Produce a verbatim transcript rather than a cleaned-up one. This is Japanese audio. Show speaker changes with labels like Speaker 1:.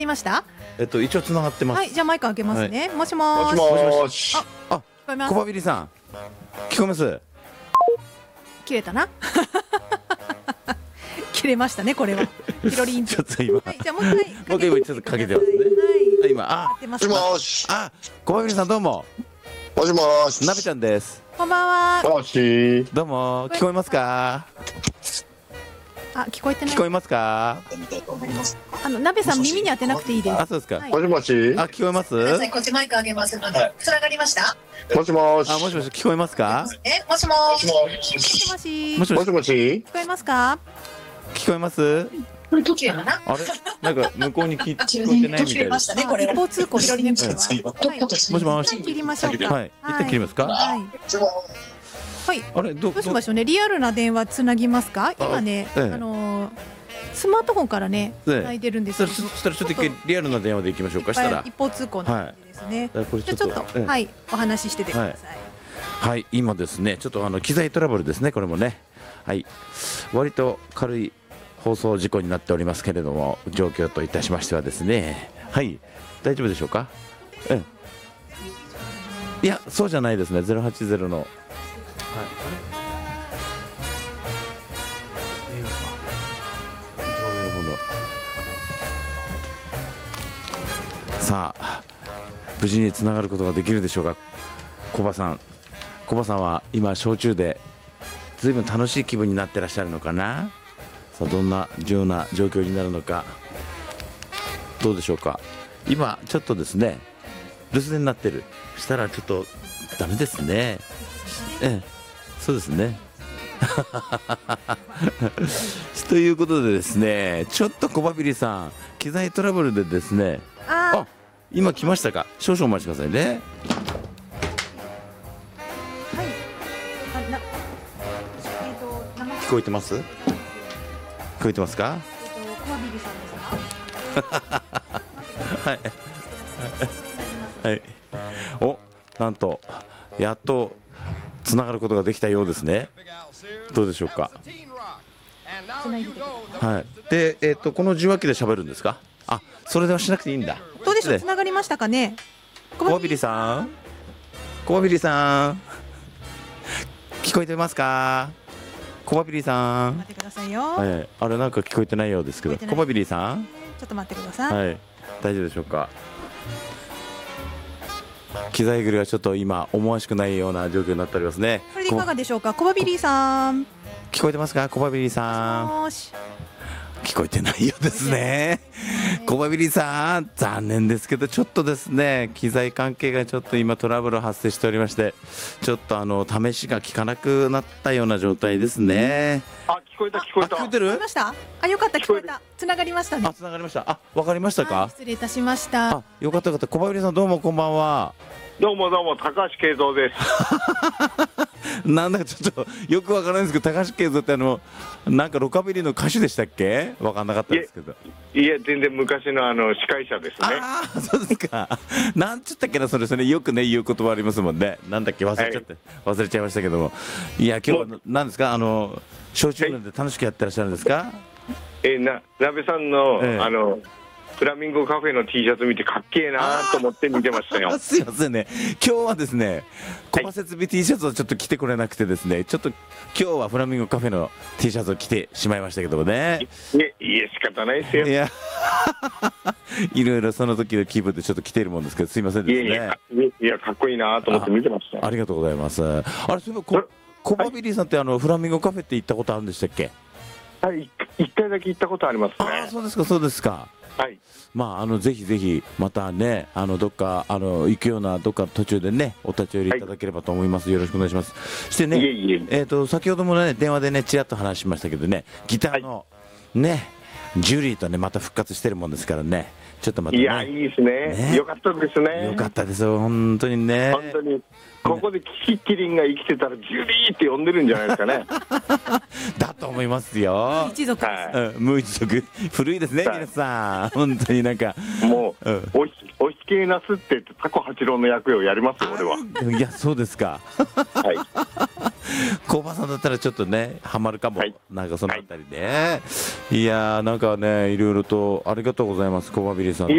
Speaker 1: いました。
Speaker 2: えっと一応つながってます。
Speaker 1: はい、じゃあマイク開けますね。はい、もしもーし。
Speaker 3: もしもーし。
Speaker 1: あ、あ、聞こえます。
Speaker 2: コバビリさん、聞こえます？
Speaker 1: 切れたな。切れましたね、これは。ピロリン。
Speaker 2: ちょっと今、
Speaker 1: はい、じゃあもう一回。
Speaker 2: もう一回今ちょっとかけてますね。はい、今、あ、
Speaker 3: もしもーし。
Speaker 2: あ、コバビリさんどうも。
Speaker 3: もしもーし。
Speaker 2: なべちゃんです。
Speaker 1: こんばんは。
Speaker 3: もし。
Speaker 2: どうも、聞こえますか？
Speaker 1: あ、聞こえてない。
Speaker 2: 聞こえますか？
Speaker 1: あの、なべさん耳に当てなくていいです。
Speaker 2: あ、そうですか。
Speaker 1: はい
Speaker 3: もしもし。
Speaker 2: あ、聞こえます？
Speaker 4: こっちマイク上げますので、つながりました。
Speaker 3: もしもーし。
Speaker 2: あ、もしもし聞こえますか？
Speaker 4: え、もしもーし。
Speaker 1: もしもし。
Speaker 2: もしもし
Speaker 3: もしもし。
Speaker 1: 聞こえますか？
Speaker 2: 聞こえます？
Speaker 4: これ時計だな。
Speaker 2: あれ、なんか向こうに聞聞こえてないみたいです。
Speaker 4: ましたね、これ。
Speaker 1: 一方通行ですね。
Speaker 4: はい
Speaker 1: はい。
Speaker 2: もしもし。
Speaker 1: 切りましょうか。
Speaker 2: はい、一旦切りますか？
Speaker 1: はい。はい。
Speaker 2: あれ、ど
Speaker 1: どうしましょうね。リアルな電話つなぎますか？今ね、あ
Speaker 2: ええ
Speaker 1: のースマートフォンからね、
Speaker 2: ええ
Speaker 1: つないでるんです
Speaker 2: そ
Speaker 1: けど。
Speaker 2: したらちょっと一回リアルな電話で行きましょうか。したら
Speaker 1: 一方通行の感じですね。
Speaker 2: はいこれ
Speaker 1: じゃあちょっと、
Speaker 2: ええ
Speaker 1: はい、お話ししててください。
Speaker 2: はい、今ですね、ちょっとあの機材トラブルですね、これもね。はい、割と軽い放送事故になっておりますけれども、状況といたしましてはですね、はい、大丈夫でしょうか？うん。いや、そうじゃないですね、ゼロはちゼロの。はい。さあ、無事につながることができるでしょうか。コバさん、コバさんは今焼酎でずいぶん楽しい気分になってらっしゃるのかな。さあ、どんな重要な状況になるのか、どうでしょうか。今ちょっとですね、留守電になってる。したらちょっとダメですね。ええ、そうですね。ということでですね、ちょっとコバビリさん、機材トラブルでですね、
Speaker 1: あ
Speaker 2: あ、今来ましたか。少々お待ちくださいね。
Speaker 1: ー、はい。あ、な、えっと、生
Speaker 2: 聞こえてます？聞こえてますか？
Speaker 1: えっと、コアビリさんですか？
Speaker 2: はい。はい。お、なんとやっとつながることができたようですね。どうでしょうか。
Speaker 1: つないでてください。
Speaker 2: はい。で、えっとこの受話器で喋るんですか？あ、それではしなくていいんだ。
Speaker 1: どうでしょう、
Speaker 2: で
Speaker 1: つながりましたかね。
Speaker 2: コバビリさん、コバビリさん、聞こえてますか？コバビリさん。
Speaker 1: 待ってくださいよ。
Speaker 2: はい、あれなんか聞こえてないようですけど、
Speaker 1: 聞こえてない
Speaker 2: コバビリさん、
Speaker 1: ちょっと待ってください。
Speaker 2: はい、大丈夫でしょうか。機材繰りがちょっと今思わしくないような状況になっておりますね。
Speaker 1: これでいかがでしょうか、コバビリーさん。
Speaker 2: 聞こえてますか、コバビリさん。
Speaker 1: もーし。
Speaker 2: 聞こえてないようですね。コバビリさん、残念ですけどちょっとですね、機材関係がちょっと今トラブル発生しておりまして、ちょっとあの試しが効かなくなったような状態ですね。
Speaker 3: あ、聞こえた聞こえた。
Speaker 2: あ、聞こえてる
Speaker 1: 聞こえま？したあ、よかった、聞こえた。つながりましたね。
Speaker 2: あ、つながりました。あ、わかりましたか？
Speaker 1: はい、失礼いたしました。
Speaker 2: あ、よかったよかった。小林さんどうもこんばんは。
Speaker 3: どうもどうも、高橋慶三です。
Speaker 2: なんだかちょっとよくわからないんですけど、高橋慶三ってあのなんかロカビリーの歌手でしたっけ？わかんなかったですけど。
Speaker 3: いや、全然昔のあの司会者ですね。
Speaker 2: ああ、そうですか。なんつったっけな、それそれよくね言う言葉ありますもんね。なんだっけ忘れちゃって、はい、忘れちゃいましたけども。いや今日は何ですか、あの焼酎飲んで楽しくやってらっしゃるんですか？
Speaker 3: えー、な、なべさんの、
Speaker 2: ええ、
Speaker 3: あの。フラミンゴカフェの T シャツ見てかっけえなと思って見てましたよ。
Speaker 2: すいませんね、今日はですね、コバ設備 T シャツをちょっと着てこれなくてですね、ちょっと今日はフラミンゴカフェの T シャツを着てしまいましたけどもね。
Speaker 3: いえ、いえ、仕方ないですよ。
Speaker 2: いやいろいろその時の気分でちょっと着ているもんですけど、すいませんですね。
Speaker 3: いやいや、いやかっこいいなと思って見てました。
Speaker 2: あ, ありがとうございます。あれ、そういえばココバビリーさんってあのフラミンゴカフェって行ったことあるんでしたっけ？
Speaker 3: はい、一回だけ行ったことありますね。
Speaker 2: ああ、そうですかそうですか。
Speaker 3: はい。
Speaker 2: まあ、あのぜひぜひまたね、あのどっかあの行くようなどっか途中でねお立ち寄りいただければと思います、はい、よろしくお願いします。そしてね、
Speaker 3: いえいえ、
Speaker 2: えーと先ほどもね電話でねちらっと話しましたけどね、ギターの、はい、ねジュリーとねまた復活してるもんですからね、ちょっとまたね、
Speaker 3: いや、いいですね、ね、よかったですね。
Speaker 2: よかったですよ本当にね。
Speaker 3: 本当にここでキキキリンが生きてたらジュリーって呼んでるんじゃないですかね。
Speaker 2: だと思いますよ。
Speaker 1: 一族、
Speaker 2: はい、無一族古いですね、はい、皆さん本当になんか
Speaker 3: もう、うん、おひおひけなすってタコ八郎の役をやりますよ俺は。
Speaker 2: いやそうですか。
Speaker 3: はい。
Speaker 2: コバさんだったらちょっとねハマるかも、はい、なんかそのあたりで、はい、いやーなんかねいろいろとありがとうございます、コバビリーさん。